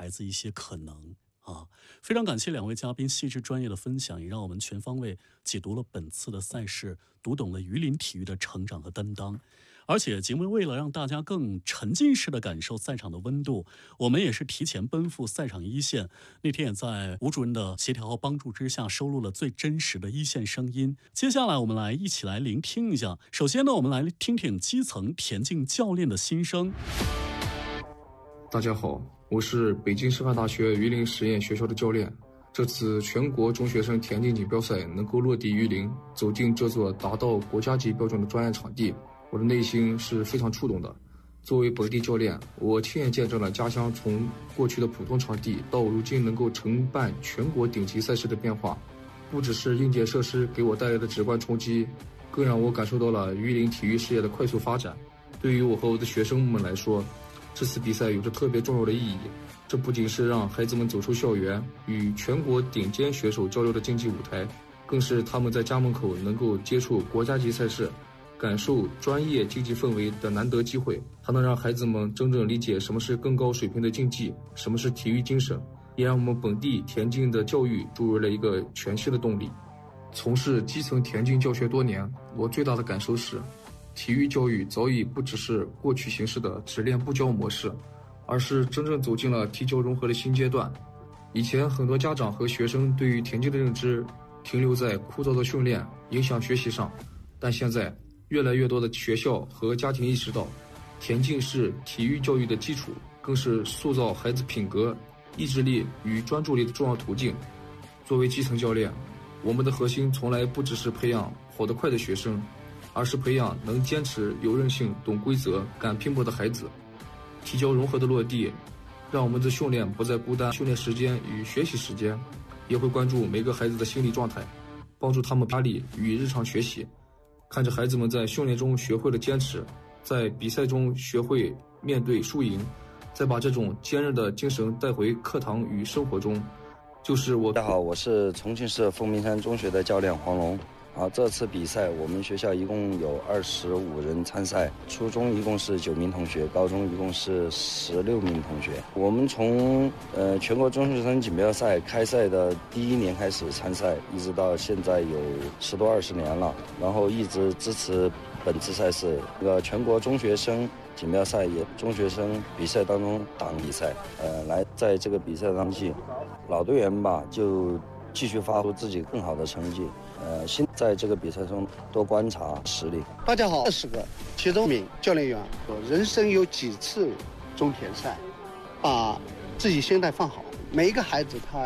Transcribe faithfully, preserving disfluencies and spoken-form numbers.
孩子一些可能啊。非常感谢两位嘉宾细致专业的分享，也让我们全方位解读了本次的赛事，读懂了榆林体育的成长和担当。而且节目为了让大家更沉浸式的感受赛场的温度，我们也是提前奔赴赛场一线。那天也在吴主任的协调和帮助之下，收录了最真实的一线声音。接下来我们来一起来聆听一下。首先呢，我们来听听基层田径教练的心声。 大家好，我是北京师范大学榆林实验学校的教练。这次全国中学生田径锦标赛能够落地榆林，走进这座达到国家级标准的专业场地，我的内心是非常触动的。作为本地教练，我亲眼见证了家乡从过去的普通场地到如今能够承办全国顶级赛事的变化。不只是硬件设施给我带来的直观冲击，更让我感受到了榆林体育事业的快速发展。对于我和我的学生们来说，这次比赛有着特别重要的意义。这不仅是让孩子们走出校园，与全国顶尖选手交流的竞技舞台，更是他们在家门口能够接触国家级赛事，感受专业竞技氛围的难得机会。它能让孩子们真正理解什么是更高水平的竞技，什么是体育精神，也让我们本地田径的教育注入了一个全新的动力。从事基层田径教学多年，我最大的感受是，体育教育早已不只是过去形式的只练不教模式，而是真正走进了体教融合的新阶段。以前很多家长和学生对于田径的认知停留在枯燥的训练影响学习上，但现在越来越多的学校和家庭意识到，田径是体育教育的基础，更是塑造孩子品格、意志力与专注力的重要途径。作为基层教练，我们的核心从来不只是培养跑得快的学生，而是培养能坚持、有韧性、懂规则、敢拼搏的孩子。体教融合的落地，让我们的训练不再孤单训练时间与学习时间，也会关注每个孩子的心理状态，帮助他们压力与日常学习。看着孩子们在训练中学会了坚持，在比赛中学会面对输赢，再把这种坚韧的精神带回课堂与生活中，就是我。 大家好，我是重庆市凤鸣山中学的教练黄龙。啊，这次比赛我们学校一共有二十五人参赛，初中一共是九名同学，高中一共是十六名同学。我们从呃全国中学生锦标赛开赛的第一年开始参赛，一直到现在有十多二十年了，然后一直支持本次赛事。这个全国中学生锦标赛也中学生比赛当中打比赛，呃，来在这个比赛当中，老队员吧就继续发挥自己更好的成绩。呃，现在这个比赛中多观察实力。 大家好，二十个，其中一名教练员说，人生有几次中田赛，把自己心态放好。每一个孩子他